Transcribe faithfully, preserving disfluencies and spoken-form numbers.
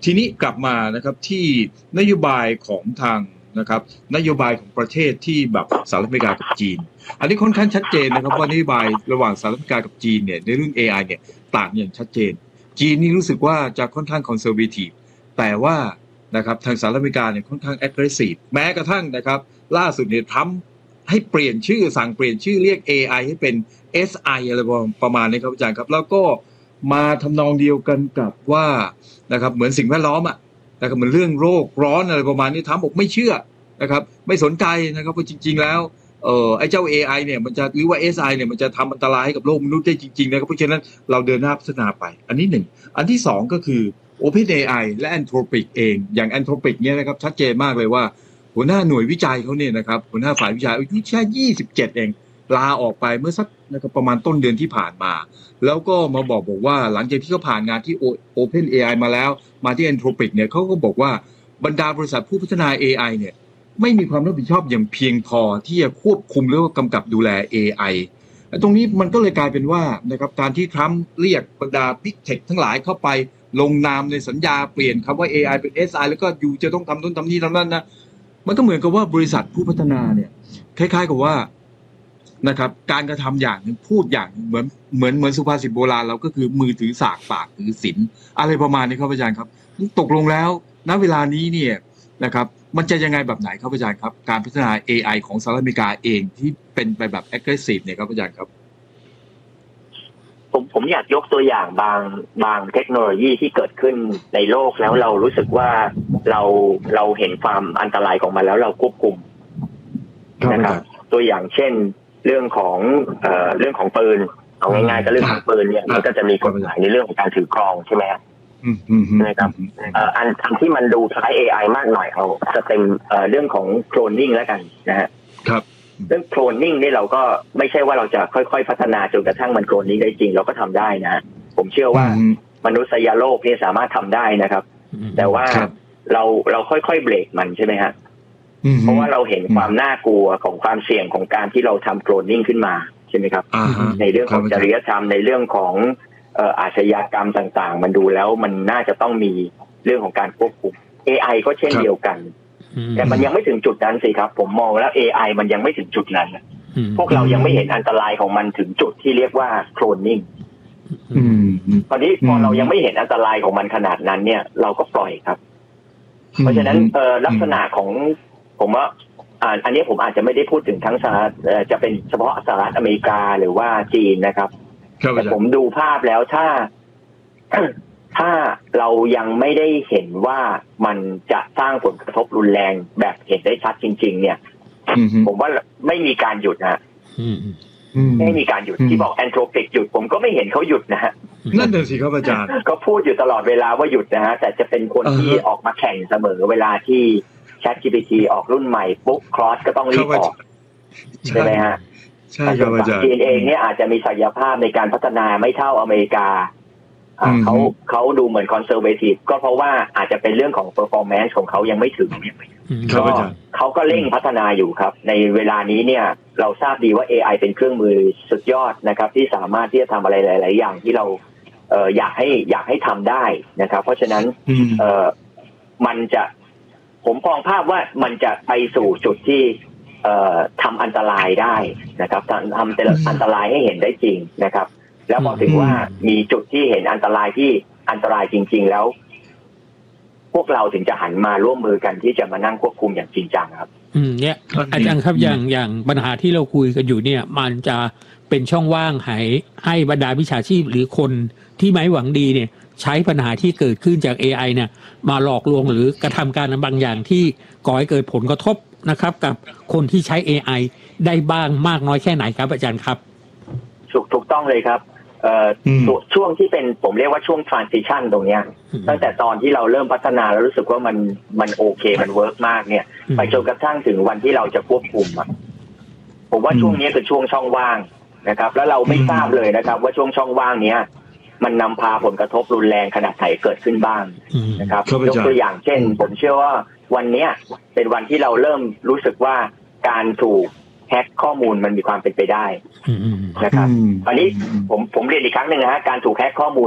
ทีนี้กลับมานะครับที่นโยบายของทางนะครับนโยบายของประเทศที่แบบสหรัฐอเมริกากับจีนอันนี้ค่อนข้างชัดเจนนะครับว่านโยบายระหว่างสหรัฐอเมริกากับจีนเนี่ยในเรื่อง เอ ไอ เนี่ยต่างอย่างชัดเจนจีนนี่รู้สึกว่าจะค่อนข้างคอนเซอร์เวทีฟแต่ว่านะครับทางสหรัฐอเมริกาเนี่ยค่อนข้างแอคทีฟแม้กระทั่งนะครับล่าสุดเนี่ยทำให้เปลี่ยนชื่อสั่งเปลี่ยนชื่อเรียก เอ ไอ ให้เป็น เอส ไอ อะไรประมาณนี้ครับอาจารย์ครับแล้วก็มาทำนองเดียวกันกับว่านะครับเหมือนสิ่งแวดล้อมอ่ะนะครับเหมือนเรื่องโรคร้อนอะไรประมาณนี้ทำบอกไม่เชื่อนะครับไม่สนใจนะครับเพราะจริงๆแล้วเออไอ้เจ้า เอ ไอ เนี่ยมันจะหรือว่า เอส ไอ เนี่ยมันจะทำอันตรายให้กับโลกมนุษย์ได้จริงๆนะครับเพราะฉะนั้นเราเดินหน้าพัฒนาไปอันนี้หนึ่งอันที่สองก็คือ OpenAI และ Anthropic เองอย่าง Anthropic เนี่ยนะครับชัดเจนมากเลยว่าหัวหน้าหน่วยวิจัยเขาเนี่ยนะครับหัวหน้าฝ่ายวิจัยอายุแค่ยี่สิบเจ็ดเองลาออกไปเมื่อสักนะครับประมาณต้นเดือนที่ผ่านมาแล้วก็มาบอกบอกว่าหลังจากที่เขาผ่านงานที่ OpenAI มาแล้วมาที่ Anthropic เนี่ยเขาก็บอกว่าบรรดาบริษัทผู้พัฒนา เอ ไอ เนี่ยไม่มีความรับผิดชอบอย่างเพียงพอที่จะควบคุมหรือว่ากำกับดูแล เอ ไอ ตรงนี้มันก็เลยกลายเป็นว่านะครับการที่ทรัมป์เรียกบรรดา Big Tech ทั้งหลายเข้าไปลงนามในสัญญาเปลี่ยนคำว่า เอ ไอ เป็น เอส ไอ แล้วก็อยู่จะต้องทำนู่นทำนี่ทำนั่นนะมันก็เหมือนกับว่าบริษัทผู้พัฒนาเนี่ยคล้ายๆกับว่านะครับการกระทำอย่างนึงพูดอย่างเหมือนเหมือนเหมือนสุภาษิตโบราณเราก็คือมือถือสากปากถือศีลอะไรประมาณนี้ครับอาจารย์ครับตกลงแล้วณเวลานี้เนี่ยนะครับมันจะยังไงแบบไหนครับอาจารย์ครับการพัฒนา เอ ไอ ของสหรัฐอเมริกาเองที่เป็นไปแบบ aggressive เนี่ยครับอาจารย์ครับผมผมอยากยกตัวอย่างบางบางเทคโนโลยีที่เกิดขึ้นในโลกแล้วเรารู้สึกว่าเราเราเห็นความอันตรายของมันแล้วเราควบคุมนะครับตัวอย่างเช่นเรื่องของเอ่อเรื่องของปืนเอาง่ายๆก็เรื่องของปืนเนี่ยมันก็จะมีกฎหมายในเรื่องของการถือครองใช่ไหมครับนะครับเอ่ออันอันที่มันดูคล้าย เอ ไอ มากหน่อยเอาจะเป็นเอ่อเรื่องของโคลนนิ่งแล้วกันนะฮะครับเรื่องโคลนนิ่งนี่เราก็ไม่ใช่ว่าเราจะค่อยๆพัฒนาจนกระทั่งมันโคลนนิ่งได้จริงเราก็ทำได้นะผมเชื่อว่ามนุษยโลกนี่สามารถทำได้นะครับแต่ว่าเราเราค่อยๆเบรกมันใช่ไหมฮะเพราะว่าเราเห็นความน่ากลัวของความเสี่ยงของการที่เราทำโคลนนิ่งขึ้นมาใช่ไหมครับในเรื่องของจริยธรรมในเรื่องของเอ่ออาชญากรรมต่างๆมันดูแล้วมันน่าจะต้องมีเรื่องของการควบคุม เอ ไอ ก็เช่นเดียวกันแต่มันยังไม่ถึงจุดนั้นสิครับผมมองแล้ว เอ ไอ มันยังไม่ถึงจุดนั้นพวกเรายังไม่เห็นอันตรายของมันถึงจุดที่เรียกว่าโคลนนิ่งตอนนี้พอเรายังไม่เห็นอันตรายของมันขนาดนั้นเนี่ยเราก็ปล่อยครับเพราะฉะนั้นเอ่อลักษณะของผมว่าอ่าอันนี้ผมอาจจะไม่ได้พูดถึงทั้งสหรัฐจะเป็นเฉพาะสหรัฐอเมริกาหรือว่าจีนนะครับแต่ผมดูภาพแล้วถ้าถ้าเรายังไม่ได้เห็นว่ามันจะสร้างผลกระทบรุนแรงแบบเห็นได้ชัดจริงๆเนี่ยผมว่าไม่มีการหยุดนะไม่มีการหยุดที่บอกแอนโทรปิกหยุดผมก็ไม่เห็นเขาหยุดนะฮะนั่นเองสิครับอาจารย์ก็พูดอยู่ตลอดเวลาว่าหยุดนะฮะแต่จะเป็นคนที่ออกมาแข่งเสมอเวลาที่ ChatGPT ออกรุ่นใหม่ปุ๊บคลอสก็ต้องรีบออกใช่ไหมฮะใช่ครับอาจารย์จีนเองเนี่ยอาจจะมีศักยภาพในการพัฒนาไม่เท่าอเมริกาเขาเขาดูเหมือนคอนเซอร์เวทีฟก็เพราะว่าอาจจะเป็นเรื่องของเปอร์ฟอร์แมนซ์ของเขายังไม่ถึงก็เขาก็เร่งพัฒนาอยู่ครับในเวลานี้เนี่ยเราทราบดีว่า เอ ไอ เป็นเครื่องมือสุดยอดนะครับที่สามารถที่จะทำอะไรหลายๆอย่างที่เราเอ่ออยากให้อยากให้ทำได้นะครับเพราะฉะนั้นเอ่อมันจะผมมองภาพว่ามันจะไปสู่จุดที่เอ่อทำอันตรายได้นะครับทำทำอันตรายให้เห็นได้จริงนะครับแล้วพอถึงว่ามีจุดที่เห็นอันตรายที่อันตรายจริงๆแล้วพวกเราถึงจะหันมาร่วมมือกันที่จะมานั่งควบคุมอย่างจริงจังครับอืมเนี่ยอาจารย์ครับอย่างอย่างปัญหาที่เราคุยกันอยู่เนี่ยมันจะเป็นช่องว่างให้ให้บรรดาวิชาชีพหรือคนที่ไม่หวังดีเนี่ยใช้ปัญหาที่เกิดขึ้นจาก เอ ไอ เนี่ยมาหลอกลวงหรือกระทำการบางอย่างที่ก่อให้เกิดผลกระทบนะครับกับคนที่ใช้ เอ ไอ ได้บ้างมากน้อยแค่ไหนครับอาจารย์ครับถูกถูกต้องเลยครับเอ่อช่วงที่เป็นผมเรียกว่าช่วง transition ตรงเนี้ยตั้งแต่ตอนที่เราเริ่มพัฒนาแล้วรู้สึกว่ามันมันโอเคมันเวิร์กมากเนี่ยไปจนกระทั่งถึงวันที่เราจะควบคุมอ่ะผมว่าช่วงนี้คือช่วงช่องว่างนะครับแล้วเราไม่ทราบเลยนะครับว่าช่วงช่องว่างเนี้ยมันนำพาผลกระทบรุนแรงขนาดไหนเกิดขึ้นบ้างนะครับยกตัวอย่างเช่นผมเชื่อว่าวันเนี้ยเป็นวันที่เราเริ่มรู้สึกว่าการถูกแฮกข้อมูลมันมีความเป็นไปได้นะครับอันนี้ผมผมเรียนอีกครั้งหนึ่งนะฮะการถูกแฮกข้อมูล